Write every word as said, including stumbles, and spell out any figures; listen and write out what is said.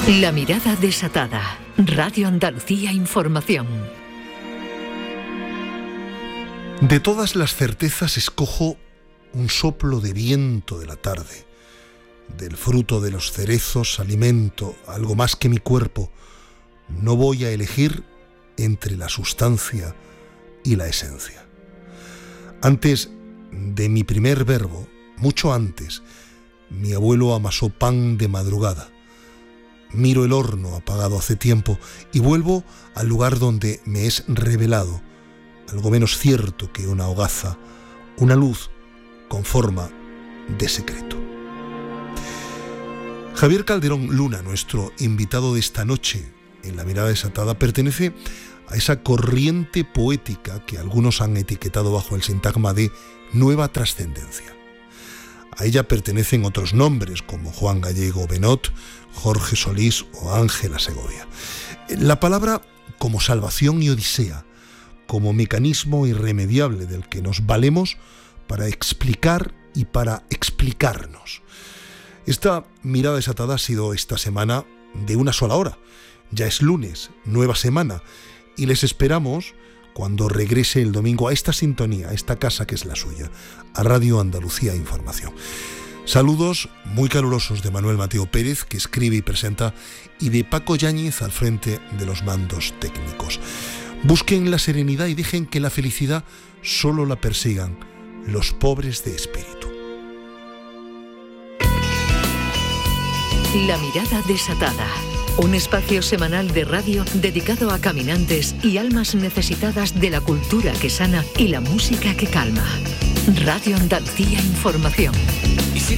La mirada desatada. Radio Andalucía Información. De todas las certezas escojo un soplo de viento de la tarde. Del fruto de los cerezos alimento algo más que mi cuerpo. No voy a elegir entre la sustancia y la esencia. Antes de mi primer verbo, mucho antes, mi abuelo amasó pan de madrugada. Miro el horno apagado hace tiempo y vuelvo al lugar donde me es revelado algo menos cierto que una hogaza, una luz con forma de secreto. Javier Calderón Luna, nuestro invitado de esta noche en La Mirada Desatada, pertenece a esa corriente poética que algunos han etiquetado bajo el sintagma de nueva trascendencia. A ella pertenecen otros nombres como Juan Gallego Benot, Jorge Solís o Ángela Segovia. La palabra como salvación y odisea, como mecanismo irremediable del que nos valemos para explicar y para explicarnos. Esta mirada desatada ha sido esta semana de una sola hora. Ya es lunes, nueva semana, y les esperamos cuando regrese el domingo a esta sintonía, a esta casa que es la suya, a Radio Andalucía Información. Saludos muy calurosos de Manuel Mateo Pérez, que escribe y presenta, y de Paco Yáñez al frente de los mandos técnicos. Busquen la serenidad y dejen que la felicidad solo la persigan los pobres de espíritu. La mirada desatada. Un espacio semanal de radio dedicado a caminantes y almas necesitadas de la cultura que sana y la música que calma. Radio Andalucía Información.